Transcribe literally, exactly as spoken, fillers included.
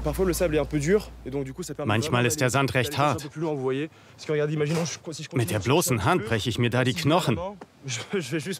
Manchmal ist der Sand recht hart. Mit der bloßen Hand breche ich mir da die Knochen.